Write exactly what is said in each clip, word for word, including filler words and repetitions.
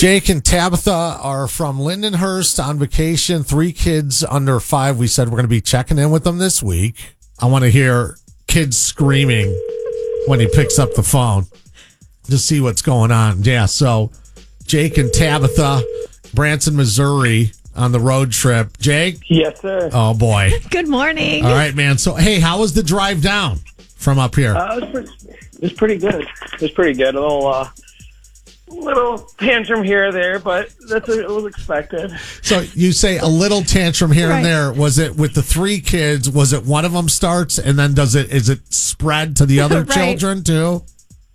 Jake and Tabitha are from Lindenhurst on vacation. Three kids under five. We said we're going to be checking in with them this week. I want to hear kids screaming when he picks up the phone to see what's going on. Yeah, so Jake and Tabitha, Branson, Missouri, on the road trip. Jake? Yes, sir. Oh, boy. Good morning. All right, man. So, hey, how was the drive down from up here? Uh, it, was pretty, it was pretty good. It was pretty good. A little, uh, little tantrum here or there, but that's what it was expected. So you say a little tantrum here Right. and there. Was it with the three kids? Was it one of them starts and then does it? Is it spread to the other Right. children too?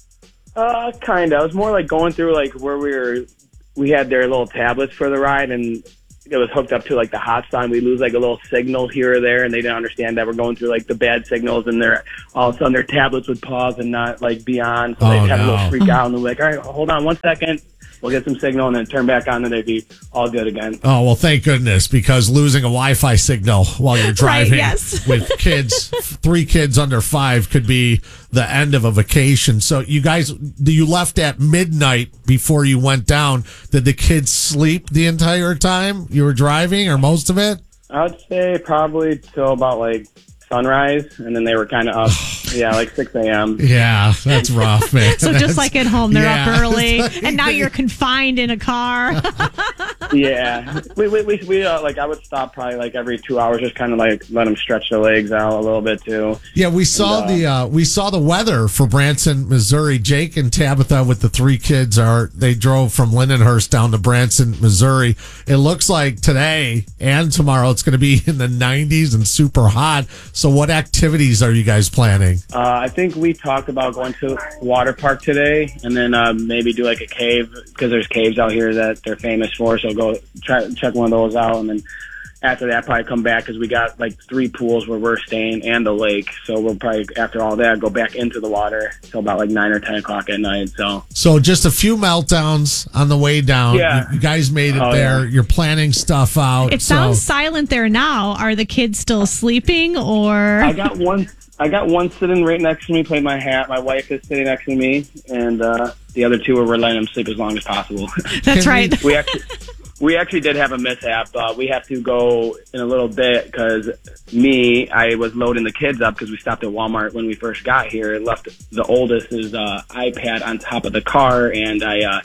Uh, kind of. It was more like going through like where we were. We had their little tablets for the ride, and it was hooked up to like the hotspot. We lose like a little signal here or there, and they didn't understand that we're going through like the bad signals, and they're all of a sudden their tablets would pause and not like be on, so Oh, they'd have a no. little freak out, and they're like, "All right, hold on one second, we'll get some signal," and then turn back on, and they'd be all good again. Oh, well, thank goodness, because losing a Wi-Fi signal while you're driving yes. with kids, three kids under five could be the end of a vacation. So you guys, you left at midnight before you went down. Did the kids sleep the entire time you were driving or most of it? I would say probably till about like sunrise, and then they were kind of up, yeah, like six a.m. Yeah, that's rough, man. So just like at home, they're Yeah. up early, and now you're confined in a car. Yeah, we we we, we uh, like I would stop probably like every two hours, just kind of like let them stretch their legs out a little bit too. Yeah, we saw And, uh, the uh, we saw the weather for Branson, Missouri. Jake and Tabitha with the three kids are they drove from Lindenhurst down to Branson, Missouri. It looks like today and tomorrow it's going to be in the nineties and super hot. So, what activities are you guys planning? Uh, I think we talked about going to water park today, and then uh, maybe do like a cave because there's caves out here that they're famous for. So go try check one of those out, and then after that probably come back because we got like three pools where we're staying and the lake. So we'll probably after all that go back into the water till about like nine or ten o'clock at night. So So, just a few meltdowns on the way down. Yeah. You, you guys made it Oh, there. yeah. You're planning stuff out. It so- sounds silent there now. Are the kids still sleeping, or I got one. I got one sitting right next to me, playing my hat. My wife is sitting next to me, and uh, the other two we're letting them sleep as long as possible. that's Can right? we actually we actually did have a mishap. Uh, we have to go in a little bit because me, I was loading the kids up because we stopped at Walmart when we first got here and left the oldest's uh, iPad on top of the car, and I uh,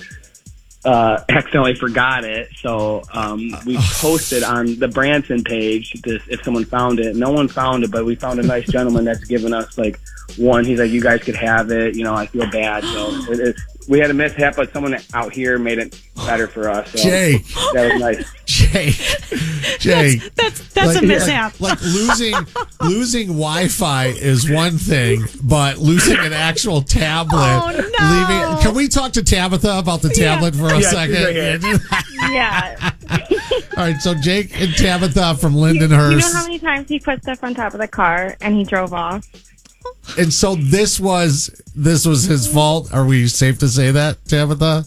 uh, accidentally forgot it. So um, we posted on the Branson page this if someone found it. No one found it, but we found a nice gentleman that's given us like one. He's like, you guys could have it. You know, I feel bad. So it, it's. We had a mishap, but someone out here made it better for us. So Jake, that was nice. Jake, Jake. That's that's Like- a mishap. Like, like losing losing Wi-Fi is one thing, but losing an actual tablet, Oh, no. leaving. Can we talk to Tabitha about the Yeah. tablet for a Yeah, she's second? right here. Yeah. All right, so Jake and Tabitha from You Lindenhurst, know how many times he put stuff on top of the car and he drove off? and so this was this was his fault. Are we safe to say that, Tabitha?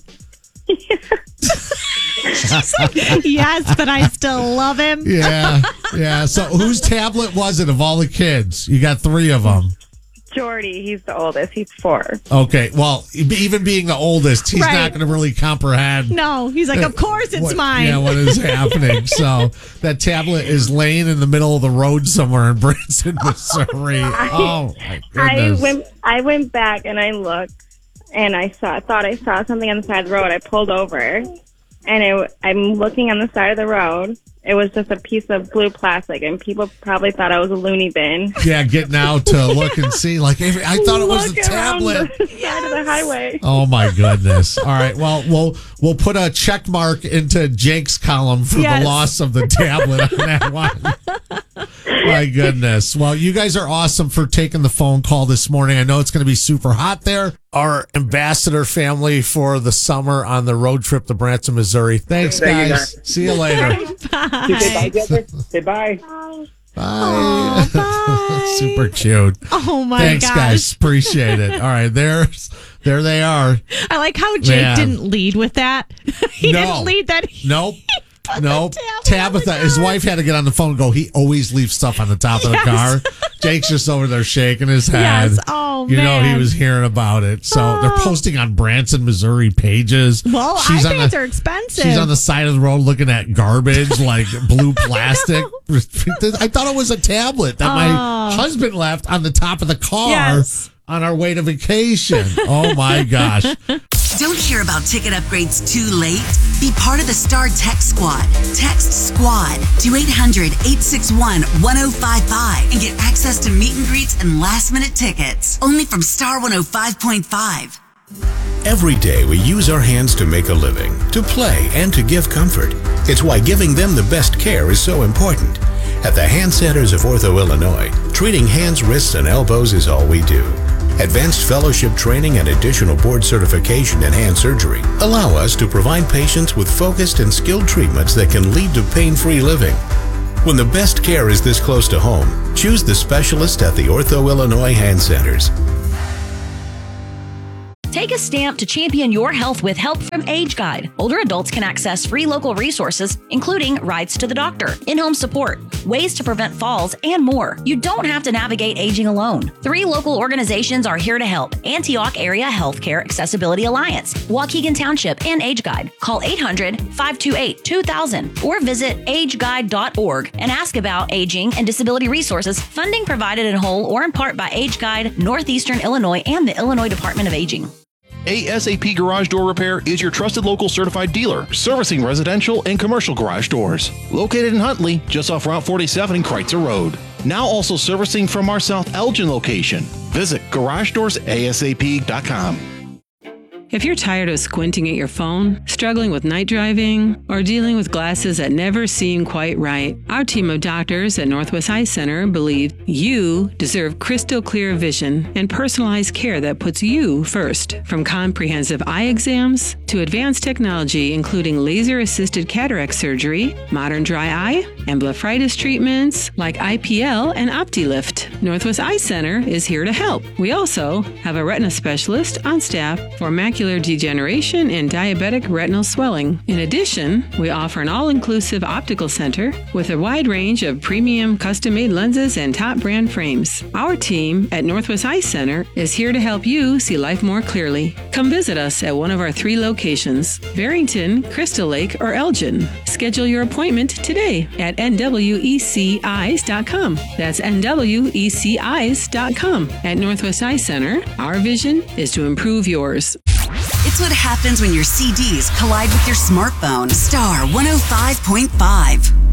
Yes, but I still love him. Yeah, yeah. So whose tablet was it of all the kids? You got three of them. Jordy, he's the oldest. He's four. Okay, well, even being the oldest, he's Right. not going to really comprehend. No, he's like, of course it's what, mine. Yeah, what is happening? So that tablet is laying in the middle of the road somewhere in Branson, Missouri. Oh my I goodness! went I went back and I looked and I saw thought I saw something on the side of the road. I pulled over and it, I'm looking on the side of the road. It was just a piece of blue plastic, and people probably thought I was a loony bin. Yeah, getting out to look and see. Like I thought it was a Look around tablet. the side of the highway. Oh my goodness! All right, well, we'll we'll put a check mark into Jake's column for Yes. the loss of the tablet on that one. My goodness! Well, you guys are awesome for taking the phone call this morning. I know it's going to be super hot there. Our ambassador family for the summer on the road trip to Branson, Missouri. Thanks, Thank you, guys. guys. See you later. Say bye, Jeffrey. Say bye. Bye. Aw, bye. Super cute. Oh my Thanks, gosh. guys. Appreciate it. All right, there's there they are. I like how Jake Man. didn't lead with that. He No. didn't lead that. Nope. Nope. Tabitha, his wife had to get on the phone and go, he always leaves stuff on the top of the Yes. car. Jake's just over there shaking his head. Yes. Oh, you know, man. he was hearing about it. So Oh. they're posting on Branson, Missouri pages. Well, She's on iPads the- are expensive. She's on the side of the road looking at garbage like blue plastic. I thought it was a tablet that my Oh. husband left on the top of the car Yes. on our way to vacation. Oh my gosh. Don't hear about ticket upgrades too late? Be part of the Star Text Squad. Text SQUAD to eight hundred, eight six one, one oh five five and get access to meet and greets and last minute tickets. Only from Star one oh five point five. Every day we use our hands to make a living, to play, and to give comfort. It's why giving them the best care is so important. At the Hand Centers of Ortho, Illinois, treating hands, wrists, and elbows is all we do. Advanced fellowship training and additional board certification in hand surgery allow us to provide patients with focused and skilled treatments that can lead to pain-free living. When the best care is this close to home, choose the specialist at the Ortho Illinois Hand Centers. Take a stamp to champion your health with help from Age Guide. Older adults can access free local resources, including rides to the doctor, in-home support, ways to prevent falls, and more. You don't have to navigate aging alone. Three local organizations are here to help: Antioch Area Healthcare Accessibility Alliance, Waukegan Township, and Age Guide. Call eight hundred, five two eight, two thousand or visit age guide dot org and ask about aging and disability resources. Funding provided in whole or in part by Age Guide, Northeastern Illinois, and the Illinois Department of Aging. A S A P Garage Door Repair is your trusted local certified dealer, servicing residential and commercial garage doors. Located in Huntley, just off Route forty-seven and Kreitzer Road. Now also servicing from our South Elgin location. Visit garage doors A S A P dot com. If you're tired of squinting at your phone, struggling with night driving, or dealing with glasses that never seem quite right, our team of doctors at Northwest Eye Center believe you deserve crystal clear vision and personalized care that puts you first. From comprehensive eye exams to advanced technology including laser-assisted cataract surgery, modern dry eye, and blepharitis treatments like I P L and OptiLift, Northwest Eye Center is here to help. We also have a retina specialist on staff for macular degeneration and diabetic retinal swelling. In addition, we offer an all-inclusive optical center with a wide range of premium custom-made lenses and top brand frames. Our team at Northwest Eye Center is here to help you see life more clearly. Come visit us at one of our three locations: Barrington, Crystal Lake, or Elgin. Schedule your appointment today at N W E C eyes dot com. That's N W E C eyes dot com. At Northwest Eye Center, our vision is to improve yours. It's what happens when your C Ds collide with your smartphone. Star one oh five point five.